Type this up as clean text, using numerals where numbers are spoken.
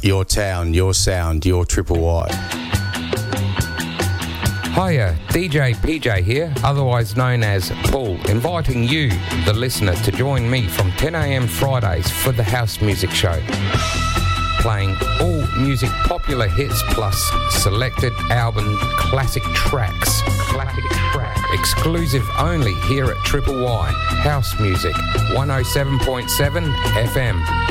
your town, your sound, your Triple Y. Hiya, DJ PJ here, otherwise known as Paul, inviting you, the listener, to join me from 10 a.m. Fridays for the House Music Show. Playing all music popular hits plus selected album classic tracks. Exclusive only here at Triple Y. House Music, 107.7 FM.